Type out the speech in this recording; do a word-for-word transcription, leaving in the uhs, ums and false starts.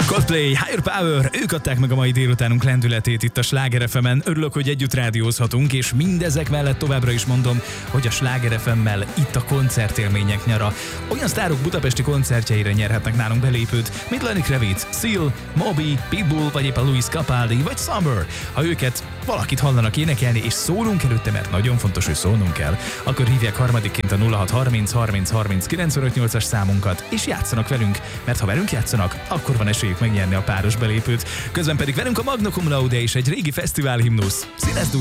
Coldplay, Higher Power, ők adták meg a mai délutánunk lendületét itt a Sláger ef emen. Örülök, hogy együtt rádiózhatunk, és mindezek mellett továbbra is mondom, hogy a Sláger ef emmel itt a koncertélmények nyara. Olyan sztárok budapesti koncertjeire nyerhetnek nálunk belépőt, mint Lenny Kravitz, Seal, Moby, Pitbull, vagy éppen Luis Capaldi, vagy Summer. Ha őket valakit hallanak énekelni, és szólunk előtte, mert nagyon fontos, hogy szólnunk kell, akkor hívják harmadikként a nulla hat harminc harminc harminc kilencvenöt nyolcas számunkat, és játszanak velünk, mert ha velünk játszanak, akkor van esélyük megnyerni a páros belépőt. Közben pedig velünk a Magna Cum Laude és egy régi fesztivál himnusz. Színezd